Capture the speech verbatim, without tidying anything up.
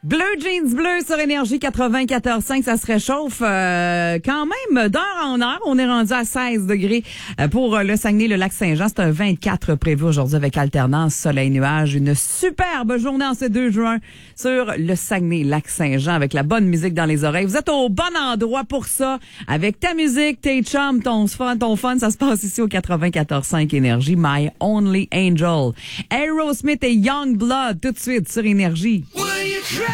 Bleu jeans bleu sur Énergie quatre-vingt-quatorze cinq, ça se réchauffe euh, quand même d'heure en heure. On est rendu à seize degrés pour le Saguenay, le Lac-Saint-Jean. C'est un vingt-quatre prévu aujourd'hui avec alternance soleil-nuage. Une superbe journée en ce deux juin sur le Saguenay, Lac-Saint-Jean avec la bonne musique dans les oreilles. Vous êtes au bon endroit pour ça avec ta musique, tes chums, ton fun, ton fun. Ça se passe ici au quatre-vingt-quatorze cinq Énergie. My Only Angel. Aerosmith et Youngblood tout de suite sur Énergie.